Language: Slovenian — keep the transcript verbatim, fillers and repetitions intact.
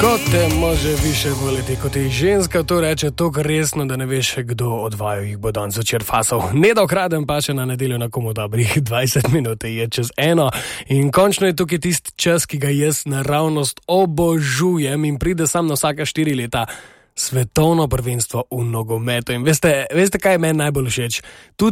Ko te može više voliti, kot ti ženska to reče tako resno, da ne veš, kdo od vaju jih bo danes večer fasal. Ne da okradem pa še na nedeljo na komu dobrih dvajset minut je čez eno in končno je tukaj tisti čas, ki ga jaz naravnost obožujem in pride sam na vsaka štiri leta. Svetovno prvenstvo v nogometu. In veste, veste, kaj je meni najbolj všeč? Tudi